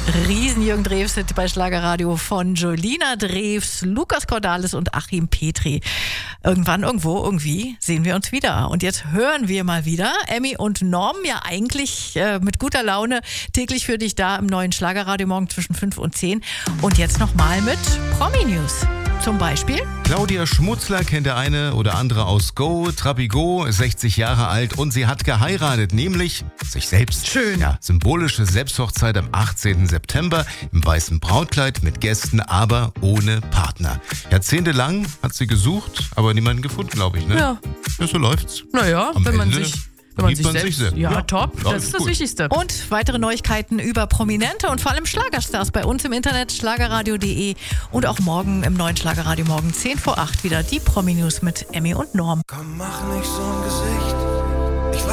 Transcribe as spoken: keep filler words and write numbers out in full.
Riesen-Jürgen Drews-Hit bei Schlagerradio von Jolina Drews, Lukas Cordalis und Achim Petri. Irgendwann, irgendwo, irgendwie sehen wir uns wieder. Und jetzt hören wir mal wieder Emmy und Norm, ja eigentlich äh, mit guter Laune täglich für dich da im neuen Schlagerradio morgen zwischen fünf und zehn. Und jetzt nochmal mit Promi-News. Zum Beispiel Claudia Schmutzler kennt der eine oder andere aus Go, Trabi Go, sechzig Jahre alt und sie hat geheiratet, nämlich sich selbst. Schön. Ja, symbolische Selbsthochzeit am achtzehnten September im weißen Brautkleid mit Gästen, aber ohne Partner. Jahrzehntelang hat sie gesucht, aber niemanden gefunden, glaube ich. Ne? Ja. Ja, so läuft's. Naja, Am wenn man Ende sich... Wenn man liebt sich man selbst, sich selbst. Ja, Ja, top. läuft Das ist das gut. Wichtigste. Und weitere Neuigkeiten über Prominente und vor allem Schlagerstars bei uns im Internet, schlagerradio punkt de und auch morgen im neuen Schlagerradio morgen zehn vor acht wieder die Promi-News mit Emmy und Norm. Komm, mach nicht so ein Gesicht.